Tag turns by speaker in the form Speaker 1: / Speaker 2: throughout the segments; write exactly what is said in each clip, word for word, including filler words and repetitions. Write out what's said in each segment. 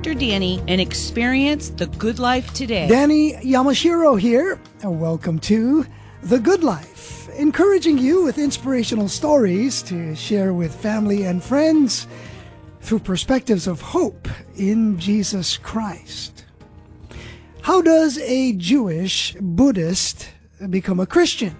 Speaker 1: Doctor Danny and experience the good life today.
Speaker 2: Danny Yamashiro here, and welcome to The Good Life, encouraging you with inspirational stories to share with family and friends through perspectives of hope in Jesus Christ. How does a Jewish Buddhist become a Christian?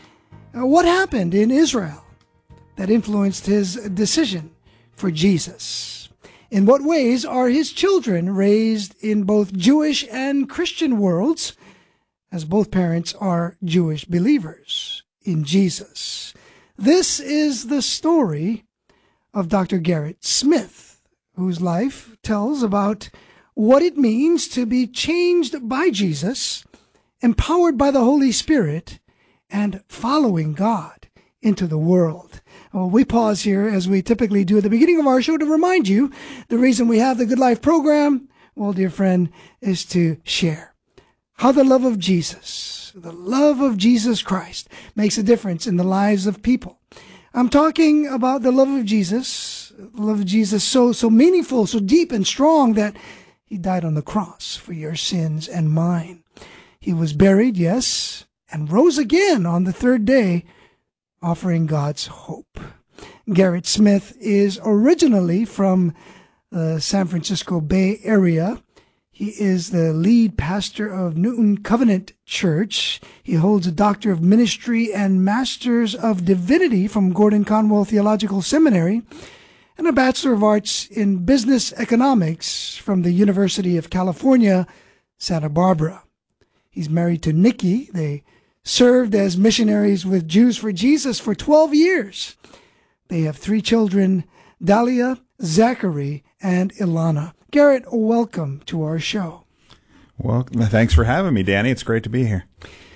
Speaker 2: What happened in Israel that influenced his decision for Jesus? In what ways are his children raised in both Jewish and Christian worlds, as both parents are Jewish believers in Jesus? This is the story of Doctor Garrett Smith, whose life tells about what it means to be changed by Jesus, empowered by the Holy Spirit, and following God into the world. Well, we pause here, as we typically do at the beginning of our show, to remind you the reason we have the Good Life program, well, dear friend, is to share how the love of Jesus, the love of Jesus Christ, makes a difference in the lives of people. I'm talking about the love of Jesus, the love of Jesus so, so meaningful, so deep and strong that he died on the cross for your sins and mine. He was buried, yes, and rose again on the third day, offering God's hope. Garrett Smith is originally from the San Francisco Bay Area. He is the lead pastor of Newton Covenant Church. He holds a Doctor of Ministry and Masters of Divinity from Gordon Conwell Theological Seminary, and a Bachelor of Arts in Business Economics from the University of California, Santa Barbara. He's married to Nikki. They served as missionaries with Jews for Jesus for twelve years. They have three children, Dahlia, Zachary, and Ilana. Garrett, welcome to our show.
Speaker 3: Well, thanks for having me, Danny. It's great to be here.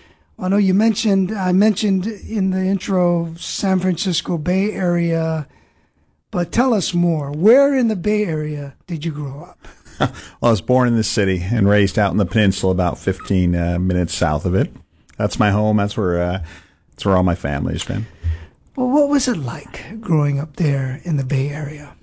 Speaker 2: I know you mentioned, I mentioned in the intro, San Francisco Bay Area, but tell us more. Where in the Bay Area did you grow up?
Speaker 3: Well, I was born in the city and raised out in the peninsula, about fifteen uh, minutes south of it. That's my home. That's where uh, that's where all my family's been.
Speaker 2: Well, what was it like growing up there in the Bay Area?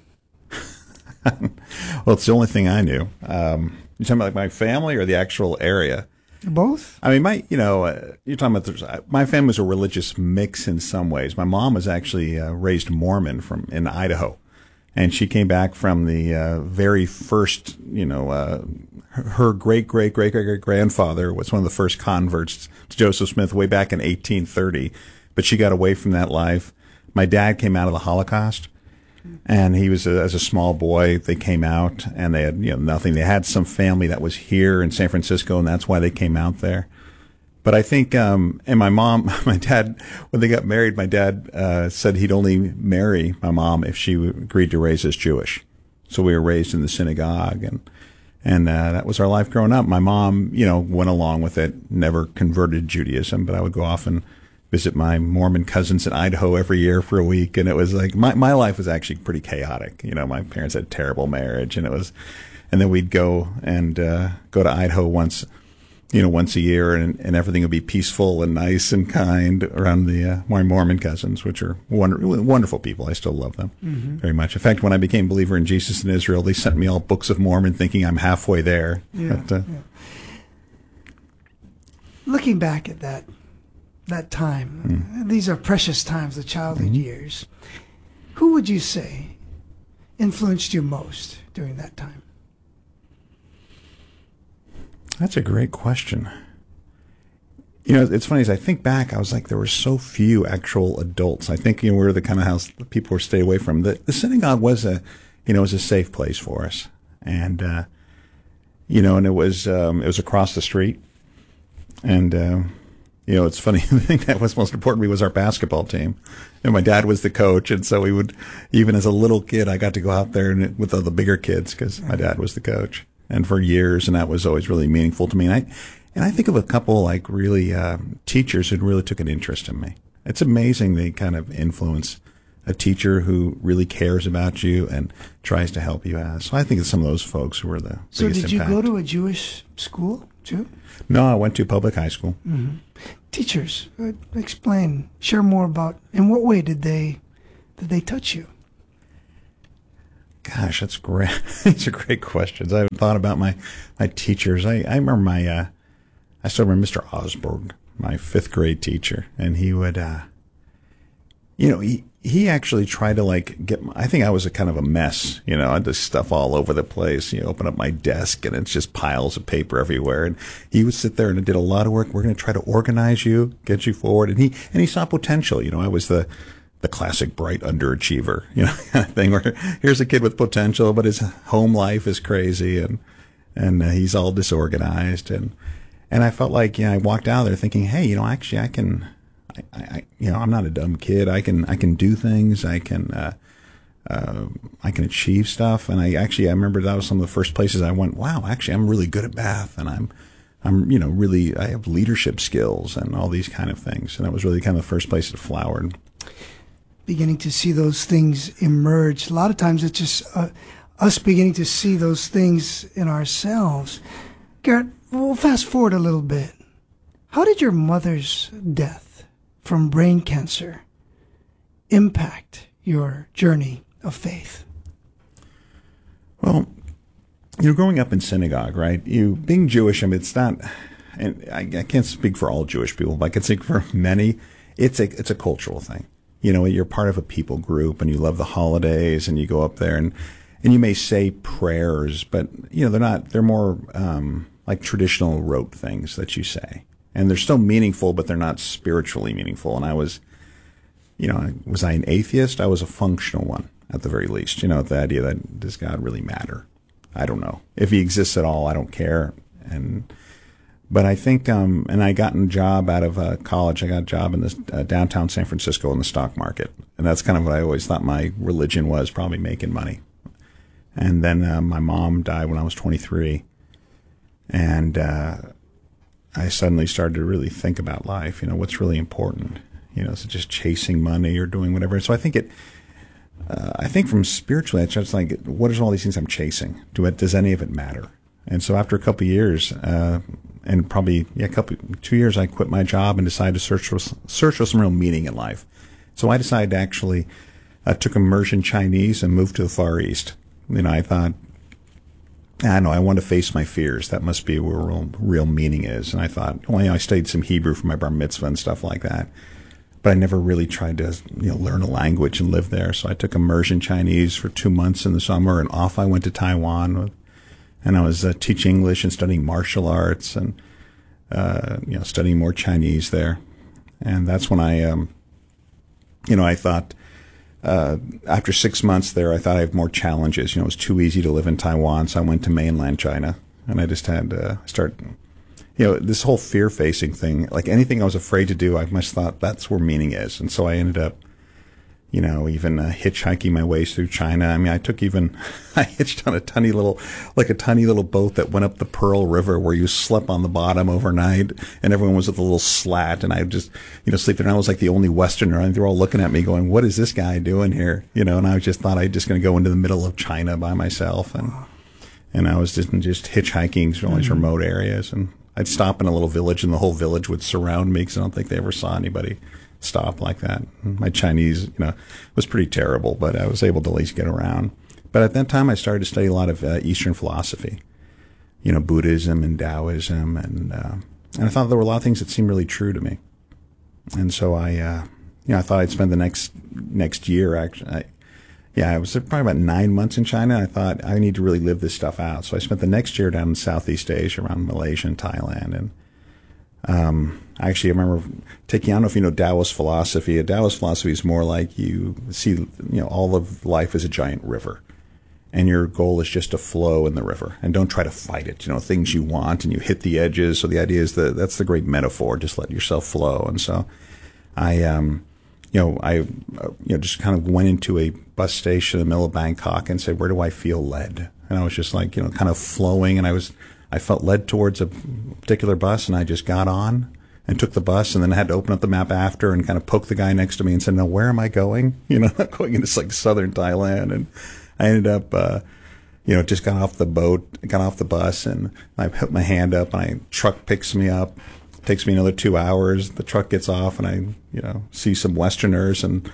Speaker 3: Well, it's the only thing I knew. Um, you talking about like my family or the actual area?
Speaker 2: Both.
Speaker 3: I mean, my you know, uh, you're talking about there's, uh, my family was a religious mix in some ways. My mom was actually uh, raised Mormon from in Idaho. And she came back from the uh, very first, you know, uh, her great, great, great, great, great grandfather was one of the first converts to Joseph Smith way back in eighteen thirty. But she got away from that life. My dad came out of the Holocaust, and he was, a, as a small boy, they came out, and they had, you know, nothing. They had some family that was here in San Francisco, and that's why they came out there. But I think, um, and my mom, my dad, when they got married, my dad uh, said he'd only marry my mom if she agreed to raise us Jewish. So we were raised in the synagogue, and and uh, that was our life growing up. My mom, you know, went along with it, never converted to Judaism, but I would go off and visit my Mormon cousins in Idaho every year for a week, and it was like my my life was actually pretty chaotic. You know, my parents had a terrible marriage, and it was, and then we'd go and uh, go to Idaho once. you know, once a year, and, and everything will be peaceful and nice and kind around the uh, my Mormon cousins, which are wonder, wonderful people. I still love them mm-hmm. very much. In fact, when I became a believer in Jesus in Israel, they sent me all books of Mormon thinking I'm halfway there.
Speaker 2: Yeah,
Speaker 3: but, uh,
Speaker 2: yeah. Looking back at that that time, mm. these are precious times, the childhood mm-hmm. years. Who would you say influenced you most during that time?
Speaker 3: That's a great question. You know, it's funny, as I think back, I was like, there were so few actual adults. I think, you know, we were the kind of house that people were stay away from. The, the synagogue was a, you know, was a safe place for us. And, uh, you know, and it was, um, it was across the street. And, uh, you know, it's funny, the thing that was most important to me was our basketball team. And my dad was the coach. And so we would, even as a little kid, I got to go out there and, with all the bigger kids because my dad was the coach. And for years, and that was always really meaningful to me. And I, and I think of a couple like really uh, teachers who really took an interest in me. It's amazing they kind of influence a teacher who really cares about you and tries to help you out. So I think it's some of those folks who were the
Speaker 2: so
Speaker 3: biggest
Speaker 2: did you
Speaker 3: impact.
Speaker 2: go to a Jewish school too?
Speaker 3: No, I went to public high school.
Speaker 2: Mm-hmm. Teachers, uh, explain, share more about in what way did they did they touch you?
Speaker 3: Gosh, that's great. These are great questions. I haven't thought about my, my teachers. I, I remember my, uh, I still remember Mister Osborne, my fifth grade teacher, and he would, uh, you know, he, he actually tried to like get, I think I was a kind of a mess, you know, I had this stuff all over the place. You open up my desk and it's just piles of paper everywhere. And he would sit there and did a lot of work. We're going to try to organize you, get you forward. And he, and he saw potential. You know, I was the, the classic bright underachiever, you know, kind of thing where here's a kid with potential, but his home life is crazy and, and uh, he's all disorganized. And, and I felt like, you know, I walked out there thinking, hey, you know, actually I can, I, I, you know, I'm not a dumb kid. I can, I can do things. I can, uh, uh, I can achieve stuff. And I actually, I remember that was some of the first places I went, wow, actually I'm really good at math and I'm, I'm, you know, really, I have leadership skills and all these kind of things. And that was really kind of the first place it flowered.
Speaker 2: Beginning to see those things emerge. A lot of times it's just uh, us beginning to see those things in ourselves. Garrett, we'll fast forward a little bit. How did your mother's death from brain cancer impact your journey of faith?
Speaker 3: Well, you're growing up in synagogue, right? You being Jewish, I mean, it's not, and I, I can't speak for all Jewish people, but I can speak for many. It's a, it's a cultural thing. You know, you're part of a people group and you love the holidays and you go up there and, and you may say prayers, but, you know, they're not, they're more um, like traditional rote things that you say. And they're still meaningful, but they're not spiritually meaningful. And I was, you know, was I an atheist? I was a functional one at the very least. You know, the idea that does God really matter? I don't know. If he exists at all, I don't care. And But I think, um, and I got a job out of uh, college. I got a job in this uh, downtown San Francisco in the stock market. And that's kind of what I always thought my religion was, probably making money. And then uh, my mom died when I was twenty-three. And uh, I suddenly started to really think about life. You know, what's really important? You know, is it just chasing money or doing whatever? So I think it, uh, I think from spiritually, it's just like, what are all these things I'm chasing? Do it, does any of it matter? And so after a couple of years, uh, and probably yeah, a couple, two years, I quit my job and decided to search for search for some real meaning in life. So I decided to actually uh, took immersion Chinese and moved to the Far East. You know, I thought, I don't know, I want to face my fears. That must be where real, real meaning is. And I thought, well, you know, I studied some Hebrew for my bar mitzvah and stuff like that, but I never really tried to, you know, learn a language and live there. So I took immersion Chinese for two months in the summer, and off I went to Taiwan with. And I was uh, teaching English and studying martial arts and, uh, you know, studying more Chinese there. And that's when I, um, you know, I thought, uh, after six months there, I thought I have more challenges. You know, it was too easy to live in Taiwan. So I went to mainland China and I just had to start, you know, this whole fear-facing thing, like anything I was afraid to do, I must thought that's where meaning is. And so I ended up, you know, even uh, hitchhiking my ways through China. I mean, I took even, I hitched on a tiny little, like a tiny little boat that went up the Pearl River where you slept on the bottom overnight and everyone was with a little slat and I would just, you know, sleep there. And I was like the only Westerner and they were all looking at me going, what is this guy doing here? You know, and I just thought I was just going to go into the middle of China by myself. And, and I was just, just hitchhiking through all these mm-hmm. remote areas. And I'd stop in a little village and the whole village would surround me because I don't think they ever saw anybody stop like that. My Chinese, you know, was pretty terrible, but I was able to at least get around. But at that time, I started to study a lot of uh, Eastern philosophy, you know, Buddhism and Taoism, and uh, and I thought there were a lot of things that seemed really true to me. And so I, uh, you know, I thought I'd spend the next next year actually. I, yeah, I was probably about nine months in China. And I thought I need to really live this stuff out. So I spent the next year down in Southeast Asia, around Malaysia and Thailand, and um. Actually, I remember taking, I don't know if you know Taoist philosophy. A Taoist philosophy is more like you see, you know, all of life as a giant river. And your goal is just to flow in the river and don't try to fight it. You know, things you want and you hit the edges. So the idea is that that's the great metaphor. Just let yourself flow. And so I, um, you know, I, uh, you know, just kind of went into a bus station in the middle of Bangkok and said, where do I feel led? And I was just like, you know, kind of flowing. And I was, I felt led towards a particular bus and I just got on and took the bus, and then I had to open up the map after and kind of poke the guy next to me and said, no, where am I going? You know, I'm going into like southern Thailand. And I ended up, uh, you know, just got off the boat, got off the bus, and I put my hand up, and a truck picks me up. It takes me another two hours. The truck gets off, and I, you know, see some Westerners, and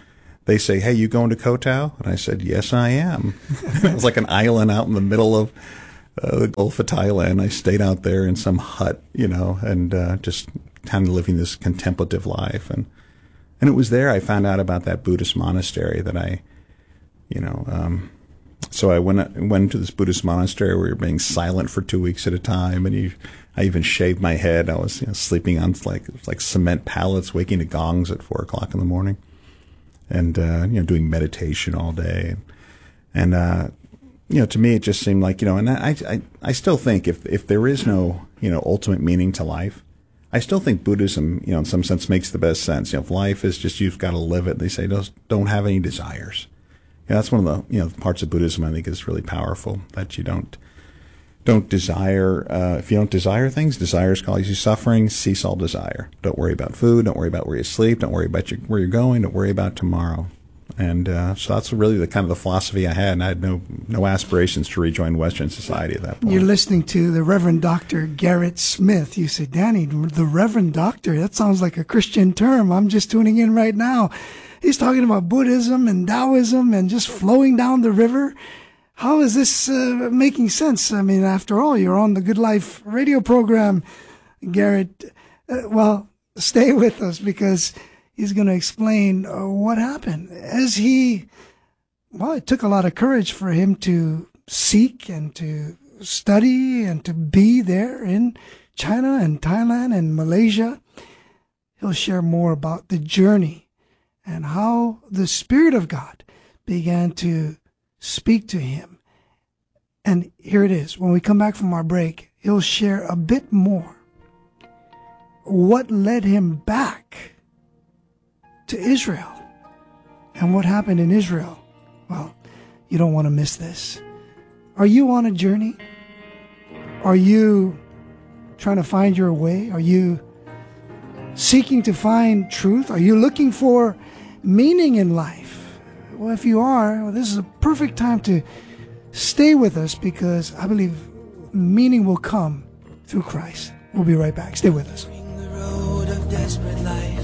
Speaker 3: they say, "Hey, you going to Koh Tao?" And I said, "Yes, I am." It was like an island out in the middle of uh, the Gulf of Thailand. I stayed out there in some hut, you know, and uh, just kind of living this contemplative life. And and it was there I found out about that Buddhist monastery that I, you know, um, so I went went to this Buddhist monastery where you're being silent for two weeks at a time, and you, I even shaved my head. I was you know, sleeping on like like cement pallets, waking to gongs at four o'clock in the morning, and uh, you know doing meditation all day, and, and uh, you know to me it just seemed like you know, and I I I still think if if there is no you know ultimate meaning to life, I still think Buddhism you know in some sense makes the best sense. You know, if life is just you've got to live it, they say don't don't have any desires. Yeah, that's one of the you know parts of Buddhism I think is really powerful, that you don't don't desire uh, if you don't desire things, desires cause you suffering. Cease all desire. Don't worry about food. Don't worry about where you sleep. Don't worry about your, where you're going. Don't worry about tomorrow. And uh, so that's really the kind of the philosophy I had. And I had no no aspirations to rejoin Western society at that point.
Speaker 2: You're listening to the Reverend Doctor Garrett Smith. You say, Danny, the Reverend Doctor, that sounds like a Christian term. I'm just tuning in right now. He's talking about Buddhism and Taoism and just flowing down the river. How is this uh, making sense? I mean, after all, you're on the Good Life radio program, Garrett. Uh, well, stay with us because he's going to explain uh, what happened. As he, well, it took a lot of courage for him to seek and to study and to be there in China and Thailand and Malaysia. He'll share more about the journey and how the Spirit of God began to speak to him. And here it is. When we come back from our break, he'll share a bit more. What led him back to Israel? And what happened in Israel? Well, you don't want to miss this. Are you on a journey? Are you trying to find your way? Are you seeking to find truth? Are you looking for meaning in life? Well, if you are, well, this is a perfect time to stay with us because I believe meaning will come through Christ. We'll be right back. Stay with us.
Speaker 4: The road of desperate life.